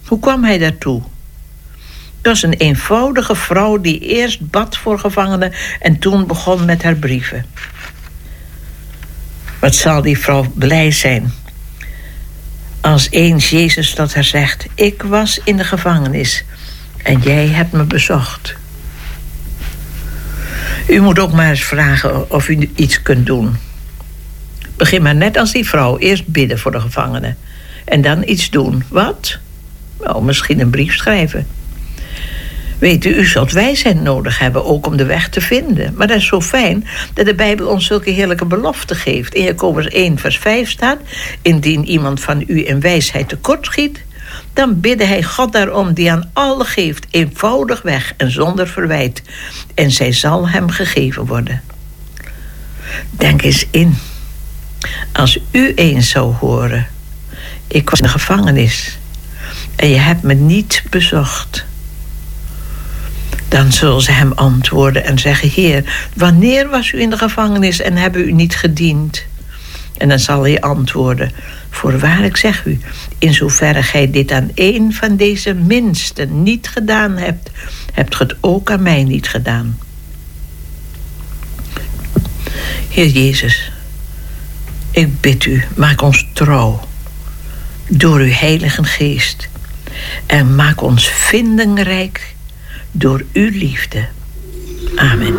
Hoe kwam hij daartoe? Het was een eenvoudige vrouw die eerst bad voor gevangenen en toen begon met haar brieven. Wat zal die vrouw blij zijn als eens Jezus tot haar zegt: ik was in de gevangenis en jij hebt me bezocht. U moet ook maar eens vragen of u iets kunt doen. Begin maar net als die vrouw. Eerst bidden voor de gevangenen. En dan iets doen. Wat? Nou, misschien een brief schrijven. Weet u zult wijsheid nodig hebben, ook om de weg te vinden. Maar dat is zo fijn dat de Bijbel ons zulke heerlijke beloften geeft. In Jacobus 1 vers 5 staat: indien iemand van u in wijsheid tekortschiet, dan bidde hij God daarom, die aan allen geeft, eenvoudig weg en zonder verwijt. En zij zal hem gegeven worden. Denk eens in. Als u eens zou horen: ik was in de gevangenis en je hebt me niet bezocht. Dan zullen ze hem antwoorden en zeggen: Heer, wanneer was u in de gevangenis en hebben u niet gediend? En dan zal hij antwoorden: voorwaar, ik zeg u, in zoverre gij dit aan een van deze minsten niet gedaan hebt, hebt ge het ook aan mij niet gedaan. Heer Jezus, ik bid u, maak ons trouw door uw Heilige Geest en maak ons vindingrijk door uw liefde. Amen.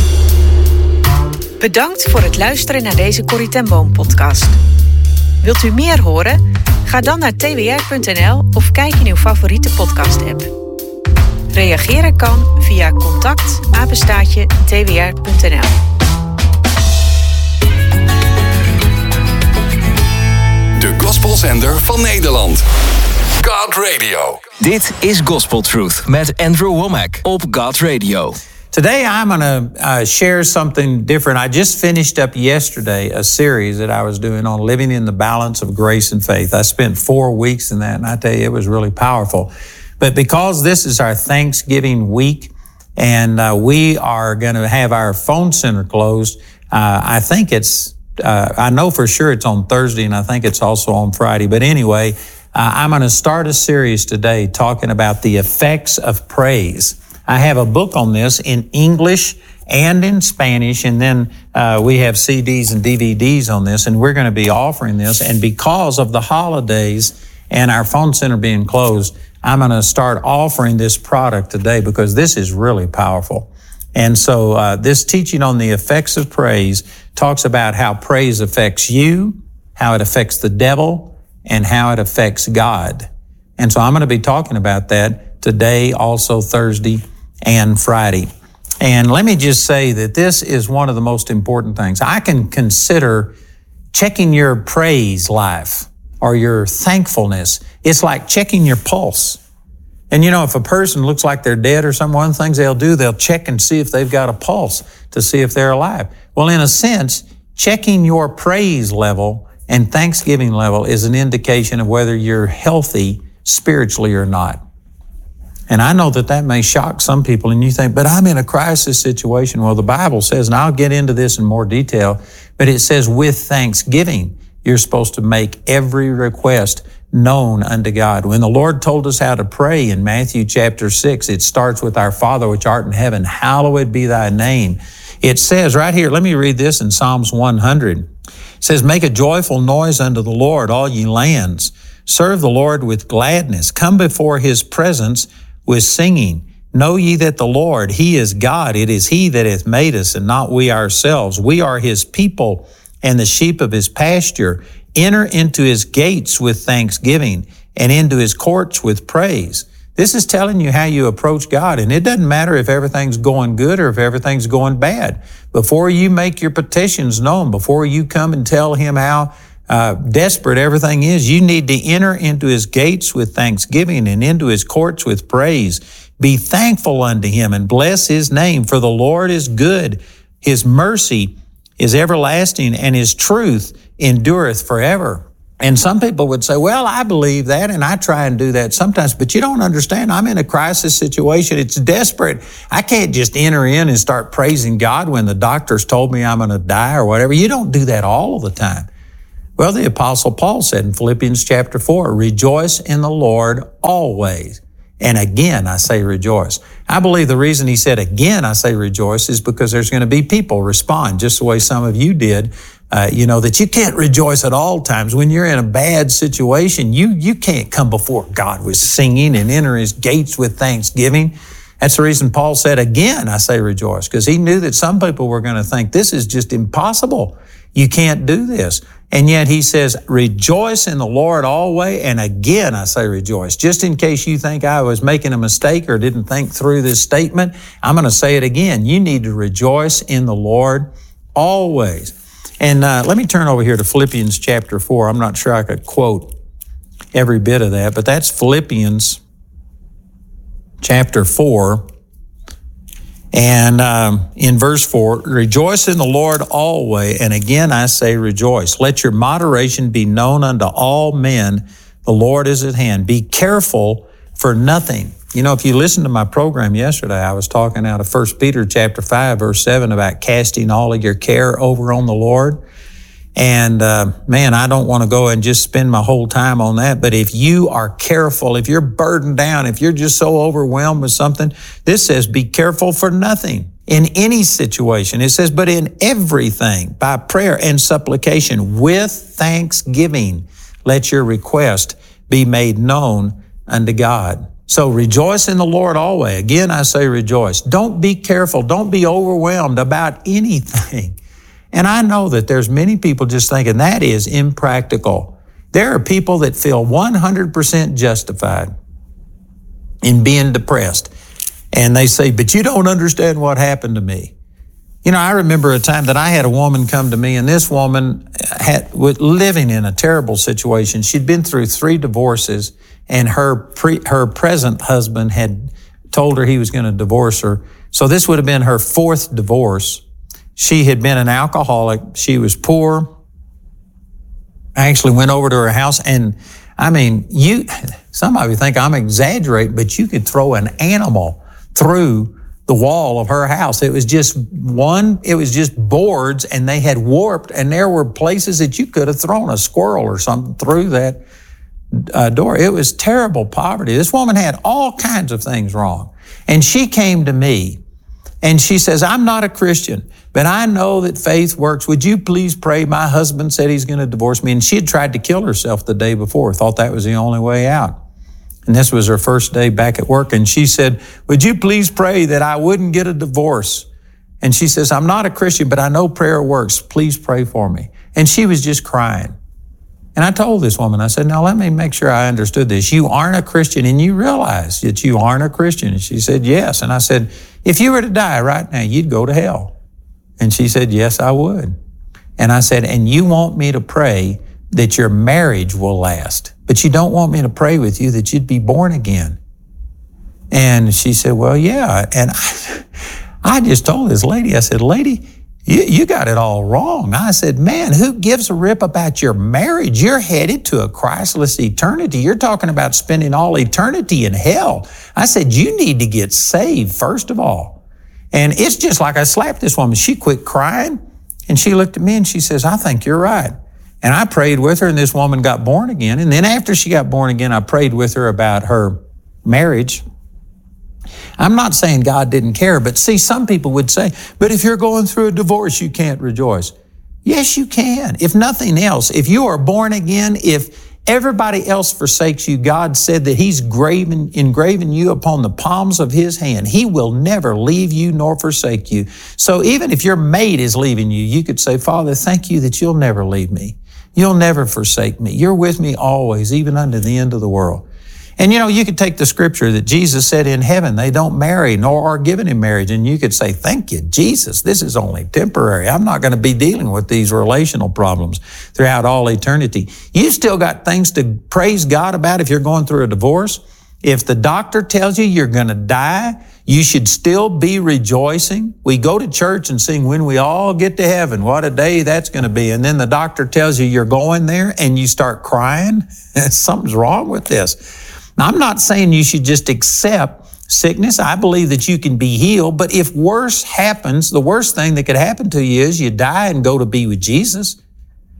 Bedankt voor het luisteren naar deze Corrie ten Boom podcast. Wilt u meer horen? Ga dan naar twr.nl of kijk in uw favoriete podcast-app. Reageren kan via contact@twr.nl. De gospelzender van Nederland. God Radio. Dit is Gospel Truth met Andrew Womack op God Radio. Today I'm going to share something different. I just finished up yesterday a series that I was doing on living in the balance of grace and faith. I spent 4 weeks in that, and I tell you, it was really powerful. But because this is our Thanksgiving week, and we are going to have our phone center closed, I think it's, I know for sure it's on Thursday, and I think it's also on Friday. But anyway, I'm going to start a series today talking about the effects of praise. I have a book on this in English and in Spanish, and then we have CDs and DVDs on this, and we're going to be offering this. And because of the holidays and our phone center being closed, I'm going to start offering this product today because this is really powerful. And so this teaching on the effects of praise talks about how praise affects you, how it affects the devil, and how it affects God. And so I'm going to be talking about that today, also Thursday and Friday. And let me just say that this is one of the most important things. I can consider checking your praise life or your thankfulness. It's like checking your pulse. And you know, if a person looks like they're dead or something, one of the things they'll do, they'll check and see if they've got a pulse to see if they're alive. Well, in a sense, checking your praise level and thanksgiving level is an indication of whether you're healthy spiritually or not. And I know that that may shock some people, and you think, but I'm in a crisis situation. Well, the Bible says, and I'll get into this in more detail, but it says with thanksgiving, you're supposed to make every request known unto God. When the Lord told us how to pray in Matthew chapter 6, it starts with our Father which art in heaven, hallowed be thy name. It says right here, let me read this in Psalms 100. It says, make a joyful noise unto the Lord, all ye lands. Serve the Lord with gladness. Come before his presence with singing. Know ye that the Lord, he is God. It is he that hath made us, and not we ourselves. We are his people and the sheep of his pasture. Enter into his gates with thanksgiving and into his courts with praise. This is telling you how you approach God, and it doesn't matter if everything's going good or if everything's going bad. Before you make your petitions known, before you come and tell him how desperate everything is, you need to enter into his gates with thanksgiving and into his courts with praise. Be thankful unto him and bless his name, for the Lord is good. His mercy is everlasting, and his truth endureth forever. And some people would say, well, I believe that, and I try and do that sometimes, but you don't understand. I'm in a crisis situation. It's desperate. I can't just enter in and start praising God when the doctors told me I'm going to die or whatever. You don't do that all of the time. Well, the Apostle Paul said in Philippians chapter 4, rejoice in the Lord always. And again, I say rejoice. I believe the reason he said again, I say rejoice, is because there's going to be people respond just the way some of you did. That you can't rejoice at all times. When you're in a bad situation, you can't come before God with singing and enter his gates with thanksgiving. That's the reason Paul said, again, I say rejoice, because he knew that some people were going to think this is just impossible. You can't do this. And yet he says, rejoice in the Lord always. And again, I say rejoice. Just in case you think I was making a mistake or didn't think through this statement, I'm going to say it again. You need to rejoice in the Lord always. And let me turn over here to Philippians chapter 4. I'm not sure I could quote every bit of that, but that's Philippians chapter 4. And in verse 4, rejoice in the Lord always, and again I say rejoice. Let your moderation be known unto all men. The Lord is at hand. Be careful for nothing. You know, if you listened to my program yesterday, I was talking out of 1 Peter chapter 5, verse 7 about casting all of your care over on the Lord. And man, I don't want to go and just spend my whole time on that. But if you are careful, if you're burdened down, if you're just so overwhelmed with something, this says be careful for nothing in any situation. It says, but in everything, by prayer and supplication, with thanksgiving, let your request be made known unto God. So rejoice in the Lord always. Again, I say rejoice. Don't be careful. Don't be overwhelmed about anything. And I know that there's many people just thinking that is impractical. There are people that feel 100% justified in being depressed. And they say, but you don't understand what happened to me. You know, I remember a time that I had a woman come to me, and this woman was living in a terrible situation. She'd been through 3 divorces, and her present husband had told her he was going to divorce her. So this would have been her 4th divorce. She had been an alcoholic. She was poor. I actually went over to her house, and I mean, some of you think I'm exaggerating, but you could throw an animal through the wall of her house. It was just boards, and they had warped, and there were places that you could have thrown a squirrel or something through that door. It was terrible poverty. This woman had all kinds of things wrong. And she came to me, and she says, I'm not a Christian, but I know that faith works. Would you please pray? My husband said he's going to divorce me. And she had tried to kill herself the day before, thought that was the only way out. And this was her first day back at work. And she said, would you please pray that I wouldn't get a divorce? And she says, I'm not a Christian, but I know prayer works. Please pray for me. And she was just crying. And I told this woman, I said, now let me make sure I understood this. You aren't a Christian, and you realize that you aren't a Christian. And she said, yes. And I said, if you were to die right now, you'd go to hell. And she said, yes, I would. And I said, and you want me to pray that your marriage will last, but you don't want me to pray with you that you'd be born again. And she said, well, yeah. And I just told this lady, I said, lady, you got it all wrong. I said, man, who gives a rip about your marriage? You're headed to a Christless eternity. You're talking about spending all eternity in hell. I said, you need to get saved, first of all. And it's just like I slapped this woman. She quit crying, and she looked at me and she says, I think you're right. And I prayed with her, and this woman got born again. And then after she got born again, I prayed with her about her marriage. I'm not saying God didn't care, but see, some people would say, but if you're going through a divorce, you can't rejoice. Yes, you can. If nothing else, if you are born again, if everybody else forsakes you, God said that he's engraving you upon the palms of his hand. He will never leave you nor forsake you. So even if your mate is leaving you, you could say, Father, thank you that you'll never leave me. You'll never forsake me. You're with me always, even unto the end of the world. And you could take the scripture that Jesus said in heaven, they don't marry nor are given in marriage. And you could say, thank you, Jesus, this is only temporary. I'm not going to be dealing with these relational problems throughout all eternity. You still got things to praise God about if you're going through a divorce. If the doctor tells you you're going to die, you should still be rejoicing. We go to church and sing When We All Get to Heaven. What a day that's going to be. And then the doctor tells you you're going there and you start crying. Something's wrong with this. I'm not saying you should just accept sickness. I believe that you can be healed, but if worse happens, the worst thing that could happen to you is you die and go to be with Jesus.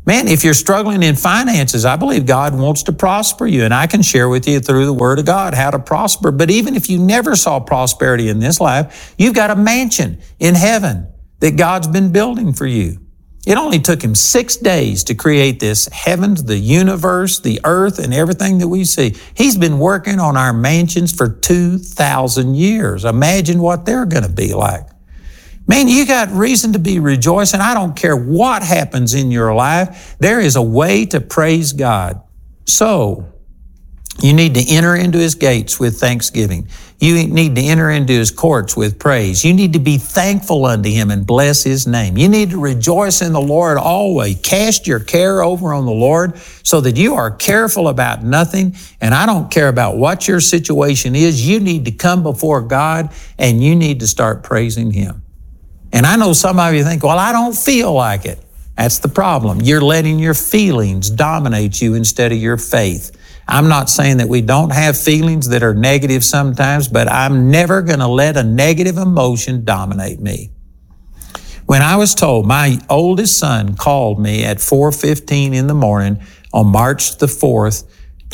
Man, if you're struggling in finances, I believe God wants to prosper you, and I can share with you through the Word of God how to prosper. But even if you never saw prosperity in this life, you've got a mansion in heaven that God's been building for you. It only took Him 6 days to create this heavens, the universe, the earth, and everything that we see. He's been working on our mansions for 2,000 years. Imagine what they're going to be like. Man, you got reason to be rejoicing. I don't care what happens in your life. There is a way to praise God. So, you need to enter into His gates with thanksgiving. You need to enter into His courts with praise. You need to be thankful unto Him and bless His name. You need to rejoice in the Lord always. Cast your care over on the Lord so that you are careful about nothing. And I don't care about what your situation is. You need to come before God and you need to start praising Him. And I know some of you think, well, I don't feel like it. That's the problem. You're letting your feelings dominate you instead of your faith. I'm not saying that we don't have feelings that are negative sometimes, but I'm never going to let a negative emotion dominate me. When I was told, my oldest son called me at 4:15 in the morning on March the 4th,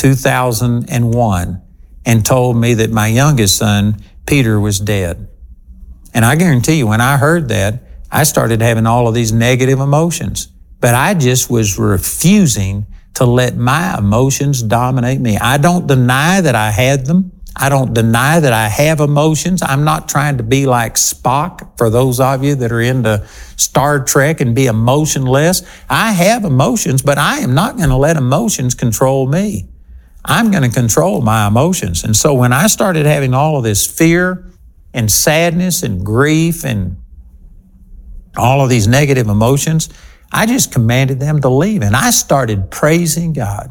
2001, and told me that my youngest son, Peter, was dead. And I guarantee you, when I heard that, I started having all of these negative emotions. But I just was refusing to let my emotions dominate me. I don't deny that I had them. I don't deny that I have emotions. I'm not trying to be like Spock, for those of you that are into Star Trek, and be emotionless. I have emotions, but I am not going to let emotions control me. I'm going to control my emotions. And so when I started having all of this fear and sadness and grief and all of these negative emotions, I just commanded them to leave. And I started praising God.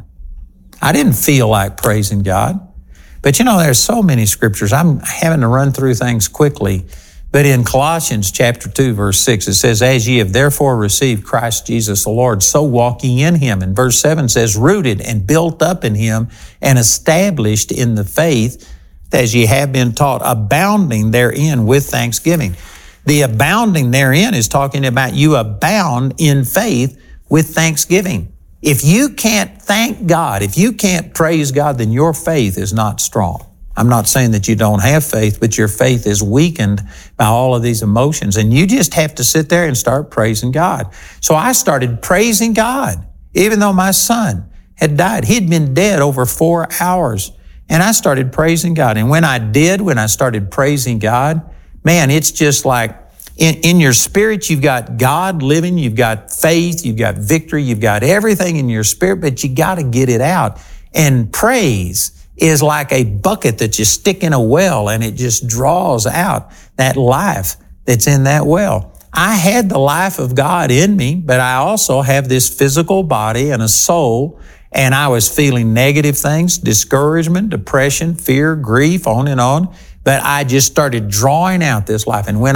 I didn't feel like praising God. But you know, there's so many scriptures. I'm having to run through things quickly. But in Colossians chapter 2, verse 6, it says, as ye have therefore received Christ Jesus the Lord, so walk ye in Him. And verse 7 says, rooted and built up in Him and established in the faith as ye have been taught, abounding therein with thanksgiving. The abounding therein is talking about you abound in faith with thanksgiving. If you can't thank God, if you can't praise God, then your faith is not strong. I'm not saying that you don't have faith, but your faith is weakened by all of these emotions. And you just have to sit there and start praising God. So I started praising God, even though my son had died. He'd been dead over 4 hours. And I started praising God. And when I started praising God, man, it's just like in your spirit, you've got God living, you've got faith, you've got victory, you've got everything in your spirit, but you got to get it out. And praise is like a bucket that you stick in a well and it just draws out that life that's in that well. I had the life of God in me, but I also have this physical body and a soul. And I was feeling negative things, discouragement, depression, fear, grief, on and on. But I just started drawing out this life. And when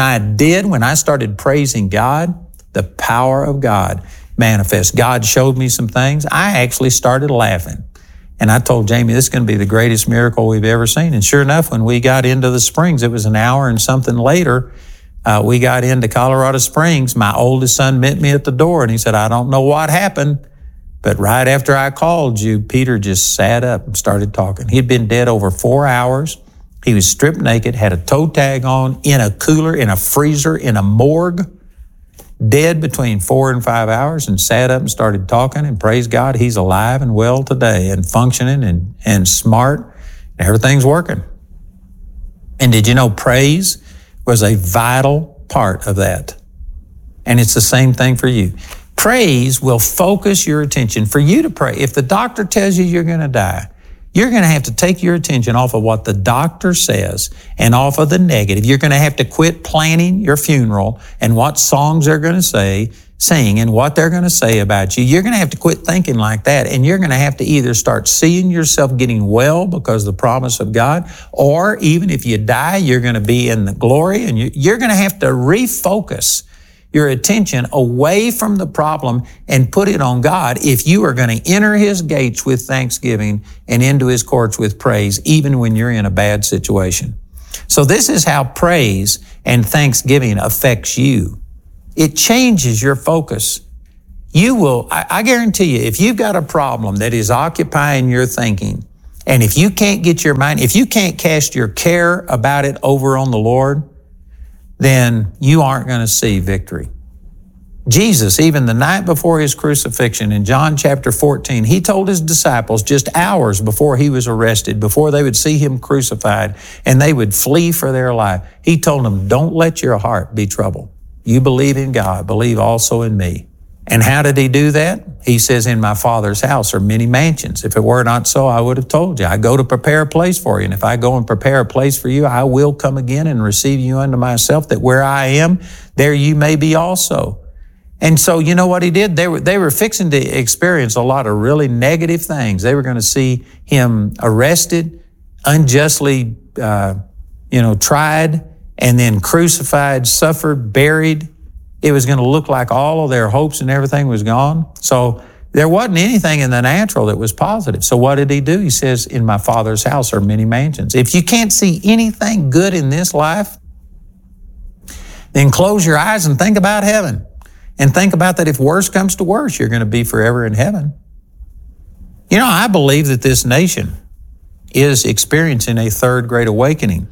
I started praising God, the power of God manifests. God showed me some things. I actually started laughing. And I told Jamie, this is going to be the greatest miracle we've ever seen. And sure enough, when we got into the Springs, it was an hour and something later, we got into Colorado Springs. My oldest son met me at the door and he said, I don't know what happened, but right after I called you, Peter just sat up and started talking. He'd been dead over 4 hours. He was stripped naked, had a toe tag on, in a cooler, in a freezer, in a morgue, dead between 4 and 5 hours, and sat up and started talking, and praise God, he's alive and well today and functioning and smart. Everything's working. And did you know praise was a vital part of that? And it's the same thing for you. Praise will focus your attention. For you to pray, if the doctor tells you you're going to die, you're going to have to take your attention off of what the doctor says and off of the negative. You're going to have to quit planning your funeral and what songs they're going to sing and what they're going to say about you. You're going to have to quit thinking like that, and you're going to have to either start seeing yourself getting well because of the promise of God, or even if you die, you're going to be in the glory, and you're going to have to refocus your attention away from the problem and put it on God if you are going to enter His gates with thanksgiving and into His courts with praise, even when you're in a bad situation. So this is how praise and thanksgiving affects you. It changes your focus. you will, I guarantee you, if you've got a problem that is occupying your thinking, and if you can't get your mind, if you can't cast your care about it over on the Lord, then you aren't going to see victory. Jesus, even the night before his crucifixion in John chapter 14, he told his disciples just hours before he was arrested, before they would see him crucified and they would flee for their life, he told them, don't let your heart be troubled. You believe in God, believe also in me. And how did he do that? He says, in my Father's house are many mansions. If it were not so, I would have told you. I go to prepare a place for you. And if I go and prepare a place for you, I will come again and receive you unto myself, that where I am, there you may be also. And so, you know what he did? They were fixing to experience a lot of really negative things. They were going to see him arrested, unjustly, tried, and then crucified, suffered, buried. It was going to look like all of their hopes and everything was gone. So there wasn't anything in the natural that was positive. So what did he do? He says, in my Father's house are many mansions. If you can't see anything good in this life, then close your eyes and think about heaven. And think about that if worse comes to worse, you're going to be forever in heaven. You know, I believe that this nation is experiencing a third great awakening.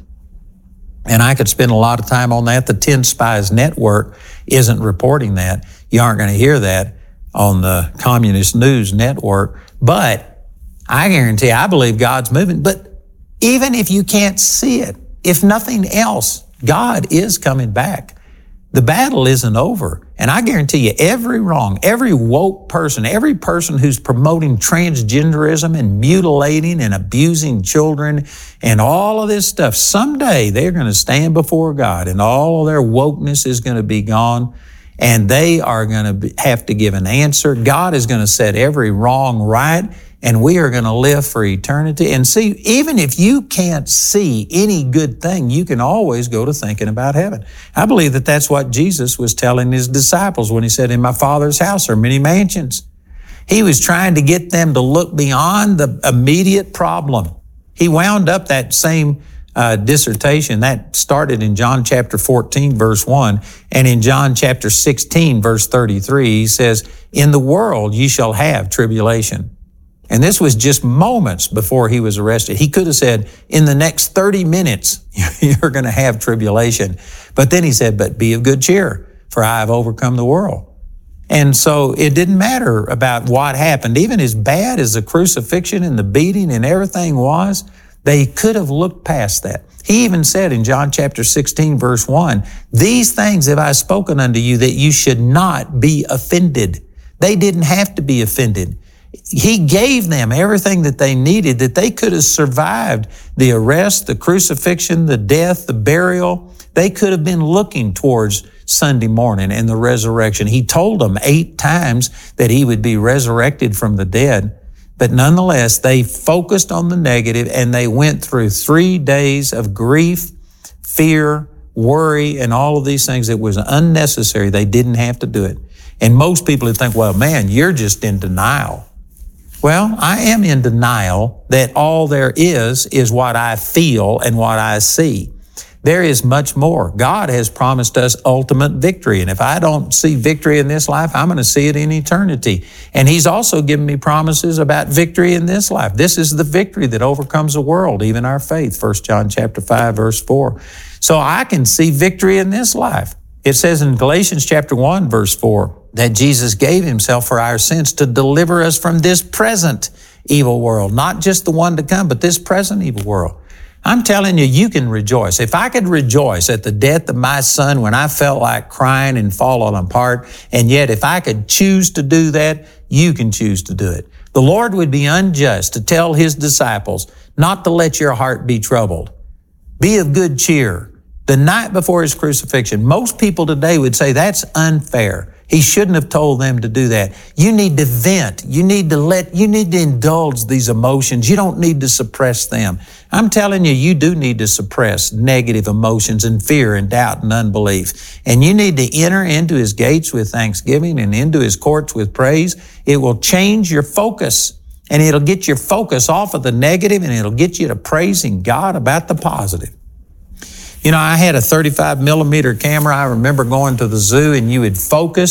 And I could spend a lot of time on that. The 10 Spies Network isn't reporting that. You aren't going to hear that on the Communist News Network. But I guarantee, I believe God's moving. But even if you can't see it, if nothing else, God is coming back. The battle isn't over. And I guarantee you, every woke person, every person who's promoting transgenderism and mutilating and abusing children and all of this stuff, someday they're going to stand before God and all of their wokeness is going to be gone and they are going to have to give an answer. God is going to set every wrong right, and we are going to live for eternity. And see, even if you can't see any good thing, you can always go to thinking about heaven. I believe that that's what Jesus was telling his disciples when he said, in my Father's house are many mansions. He was trying to get them to look beyond the immediate problem. He wound up that same dissertation. That started in John chapter 14, verse 1. And in John chapter 16, verse 33, he says, in the world you shall have tribulation. And this was just moments before he was arrested. He could have said, in the next 30 minutes, you're going to have tribulation. But then he said, but be of good cheer, for I have overcome the world. And so it didn't matter about what happened. Even as bad as the crucifixion and the beating and everything was, they could have looked past that. He even said in John chapter 16, verse 1, these things have I spoken unto you, that you should not be offended. They didn't have to be offended. He gave them everything that they needed, that they could have survived the arrest, the crucifixion, the death, the burial. They could have been looking towards Sunday morning and the resurrection. He told them 8 times that he would be resurrected from the dead. But nonetheless, they focused on the negative and they went through 3 days of grief, fear, worry, and all of these things. It was unnecessary. They didn't have to do it. And most people would think, well, man, you're just in denial. Well, I am in denial that all there is what I feel and what I see. There is much more. God has promised us ultimate victory. And if I don't see victory in this life, I'm going to see it in eternity. And he's also given me promises about victory in this life. This is the victory that overcomes the world, even our faith. 1 John chapter 5, verse 4. So I can see victory in this life. It says in Galatians chapter 1, verse 4, that Jesus gave himself for our sins to deliver us from this present evil world, not just the one to come, but this present evil world. I'm telling you, you can rejoice. If I could rejoice at the death of my son when I felt like crying and falling apart, and yet if I could choose to do that, you can choose to do it. The Lord would be unjust to tell his disciples not to let your heart be troubled. Be of good cheer. The night before his crucifixion, most people today would say that's unfair. He shouldn't have told them to do that. You need to vent. You need to indulge these emotions. You don't need to suppress them. I'm telling you, you do need to suppress negative emotions and fear and doubt and unbelief. And you need to enter into his gates with thanksgiving and into his courts with praise. It will change your focus, and it'll get your focus off of the negative, and it'll get you to praising God about the positive. You know, I had a 35 millimeter camera. I remember going to the zoo, and you would focus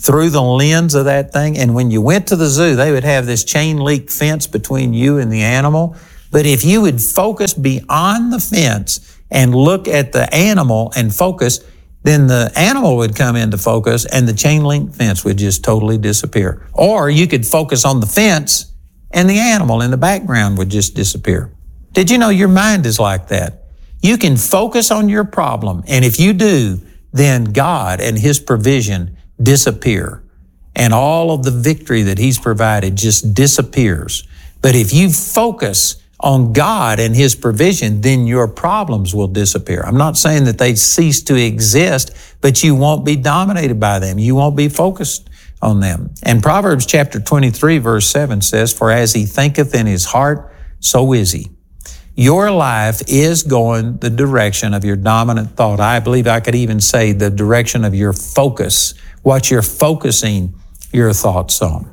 through the lens of that thing. And when you went to the zoo, they would have this chain link fence between you and the animal. But if you would focus beyond the fence and look at the animal and focus, then the animal would come into focus and the chain link fence would just totally disappear. Or you could focus on the fence and the animal in the background would just disappear. Did you know your mind is like that? You can focus on your problem, and if you do, then God and His provision disappear. And all of the victory that He's provided just disappears. But if you focus on God and His provision, then your problems will disappear. I'm not saying that they cease to exist, but you won't be dominated by them. You won't be focused on them. And Proverbs chapter 23 verse 7 says, "For as he thinketh in his heart, so is he." Your life is going the direction of your dominant thought. I believe I could even say the direction of your focus, what you're focusing your thoughts on.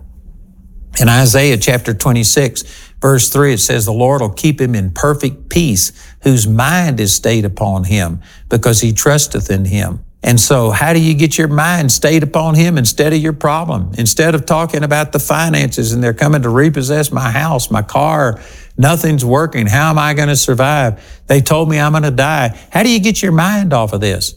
In Isaiah chapter 26, verse 3, it says, "The Lord will keep him in perfect peace, whose mind is stayed upon him, because he trusteth in him." And so how do you get your mind stayed upon Him instead of your problem? Instead of talking about the finances and they're coming to repossess my house, my car, nothing's working, how am I going to survive? They told me I'm going to die. How do you get your mind off of this?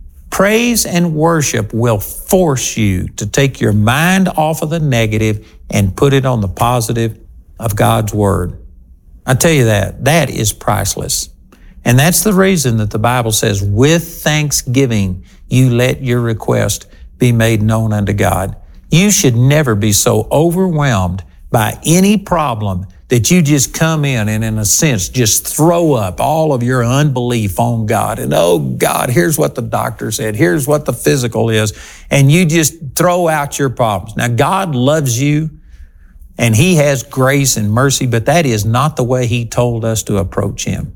Praise and worship will force you to take your mind off of the negative and put it on the positive of God's Word. I tell you that is priceless. And that's the reason that the Bible says, with thanksgiving, you let your request be made known unto God. You should never be so overwhelmed by any problem that you just come in and in a sense just throw up all of your unbelief on God. And oh God, here's what the doctor said. Here's what the physical is. And you just throw out your problems. Now God loves you and He has grace and mercy, but that is not the way He told us to approach Him.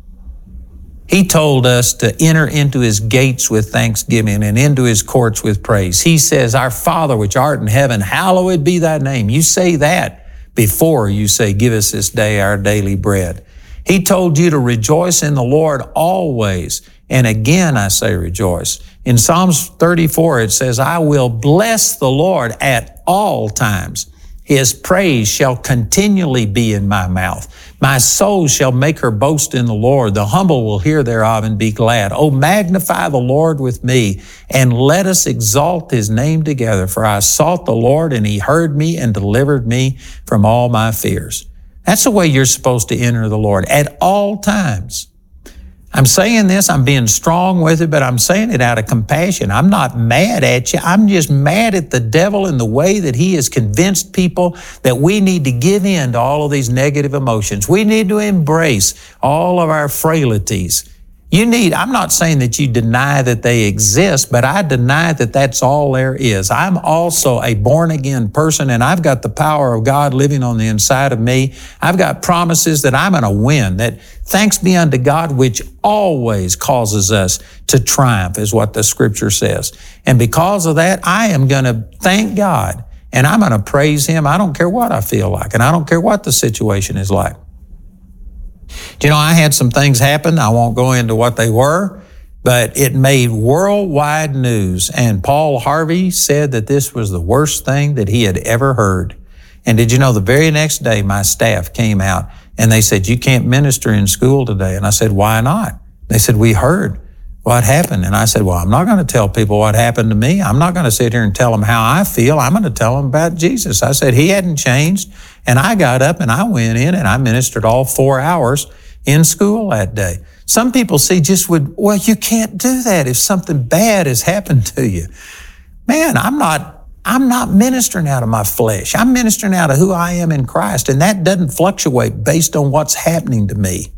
He told us to enter into His gates with thanksgiving and into His courts with praise. He says, "Our Father which art in heaven, hallowed be thy name." You say that before you say, "Give us this day our daily bread." He told you to rejoice in the Lord always. And again, I say rejoice. In Psalms 34, it says, "I will bless the Lord at all times. His praise shall continually be in my mouth. My soul shall make her boast in the Lord. The humble will hear thereof and be glad. Oh, magnify the Lord with me, and let us exalt His name together. For I sought the Lord, and He heard me and delivered me from all my fears." That's the way you're supposed to enter the Lord, at all times. I'm saying this, I'm being strong with it, but I'm saying it out of compassion. I'm not mad at you. I'm just mad at the devil and the way that he has convinced people that we need to give in to all of these negative emotions. We need to embrace all of our frailties. I'm not saying that you deny that they exist, but I deny that that's all there is. I'm also a born-again person, and I've got the power of God living on the inside of me. I've got promises that I'm going to win, that thanks be unto God, which always causes us to triumph, is what the Scripture says. And because of that, I am going to thank God, and I'm going to praise Him. I don't care what I feel like, and I don't care what the situation is like. Do you know, I had some things happen. I won't go into what they were, but it made worldwide news. And Paul Harvey said that this was the worst thing that he had ever heard. And did you know, the very next day, my staff came out and they said, "You can't minister in school today." And I said, "Why not?" They said, "We heard what happened." And I said, "Well, I'm not going to tell people what happened to me. I'm not going to sit here and tell them how I feel. I'm going to tell them about Jesus." I said, He hadn't changed. And I got up and I went in and I ministered all 4 hours in school that day. Some people see well, you can't do that if something bad has happened to you. Man, I'm not ministering out of my flesh. I'm ministering out of who I am in Christ. And that doesn't fluctuate based on what's happening to me.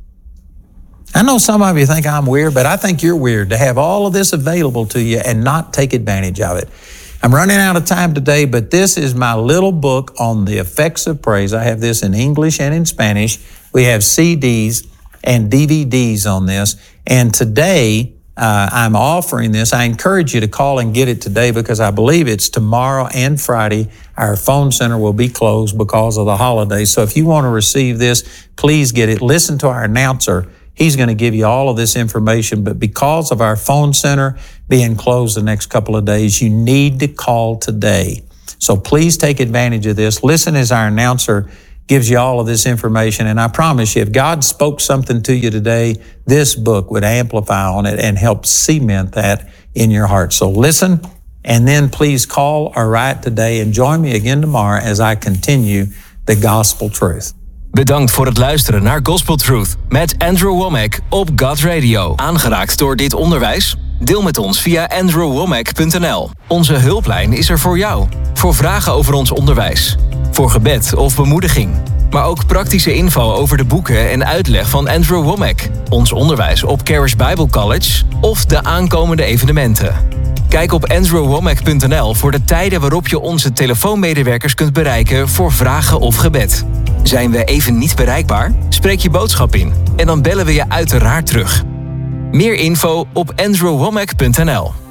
I know some of you think I'm weird, but I think you're weird to have all of this available to you and not take advantage of it. I'm running out of time today, but this is my little book on the effects of praise. I have this in English and in Spanish. We have CDs and DVDs on this. And today, I'm offering this. I encourage you to call and get it today because I believe it's tomorrow and Friday. Our phone center will be closed because of the holidays. So if you want to receive this, please get it. Listen to our announcer. He's going to give you all of this information. But because of our phone center being closed the next couple of days, you need to call today. So please take advantage of this. Listen as our announcer gives you all of this information. And I promise you, if God spoke something to you today, this book would amplify on it and help cement that in your heart. So listen, and then please call or write today and join me again tomorrow as I continue the gospel truth. Bedankt voor het luisteren naar Gospel Truth met Andrew Wommack op God Radio. Aangeraakt door dit onderwijs? Deel met ons via andrewwommack.nl. Onze hulplijn is er voor jou. Voor vragen over ons onderwijs. Voor gebed of bemoediging. Maar ook praktische info over de boeken en uitleg van Andrew Wommack. Ons onderwijs op Charis Bible College of de aankomende evenementen. Kijk op andrewwommack.nl voor de tijden waarop je onze telefoonmedewerkers kunt bereiken voor vragen of gebed. Zijn we even niet bereikbaar? Spreek je boodschap in en dan bellen we je uiteraard terug. Meer info op andrewwommack.nl.